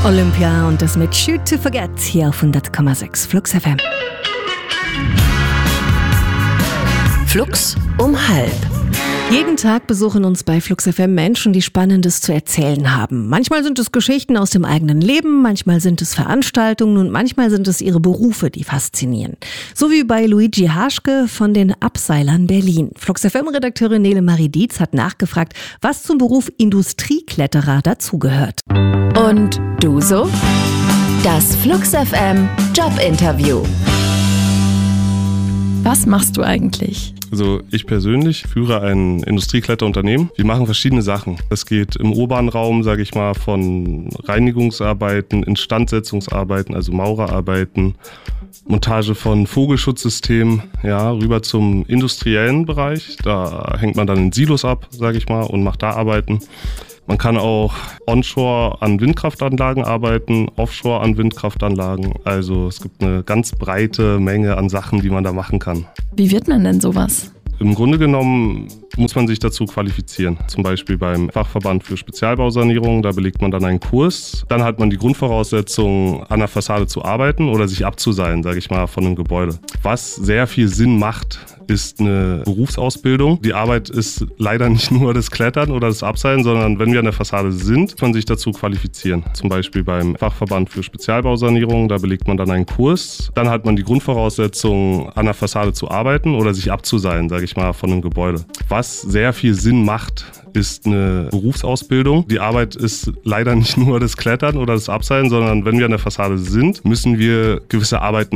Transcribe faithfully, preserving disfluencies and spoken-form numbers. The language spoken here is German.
Olympia und das mit Shoot to Forget hier auf hundert Komma sechs Flux F M. Flux um halb. Jeden Tag besuchen uns bei Flux F M Menschen, die Spannendes zu erzählen haben. Manchmal sind es Geschichten aus dem eigenen Leben, manchmal sind es Veranstaltungen und manchmal sind es ihre Berufe, die faszinieren. So wie bei Luigi Haschke von den Abseilern Berlin. Flux F M-Redakteurin Nele Marie Dietz hat nachgefragt, was zum Beruf Industriekletterer dazugehört. Und du so? Das Flux F M Jobinterview. Was machst du eigentlich? Also ich persönlich führe ein Industriekletterunternehmen. Wir machen verschiedene Sachen. Das geht im urbanen Raum, sage ich mal, von Reinigungsarbeiten, Instandsetzungsarbeiten, also Maurerarbeiten, Montage von Vogelschutzsystemen, ja, rüber zum industriellen Bereich. Da hängt man dann in Silos ab, sage ich mal, und macht da Arbeiten. Man kann auch onshore an Windkraftanlagen arbeiten, offshore an Windkraftanlagen. Also es gibt eine ganz breite Menge an Sachen, die man da machen kann. Wie wird man denn sowas? Im Grunde genommen muss man sich dazu qualifizieren. Zum Beispiel beim Fachverband für Spezialbausanierung, da belegt man dann einen Kurs. Dann hat man die Grundvoraussetzung, an der Fassade zu arbeiten oder sich abzuseilen, sage ich mal, von einem Gebäude. Was sehr viel Sinn macht, ist eine Berufsausbildung. Die Arbeit ist leider nicht nur das Klettern oder das Abseilen, sondern wenn wir an der Fassade sind, muss man sich dazu qualifizieren. Zum Beispiel beim Fachverband für Spezialbausanierung, da belegt man dann einen Kurs. Dann hat man die Grundvoraussetzung, an der Fassade zu arbeiten oder sich abzuseilen, sage ich mal, von einem Gebäude. Was sehr viel Sinn macht, ist eine Berufsausbildung. Die Arbeit ist leider nicht nur das Klettern oder das Abseilen, sondern wenn wir an der Fassade sind, müssen wir gewisse Arbeiten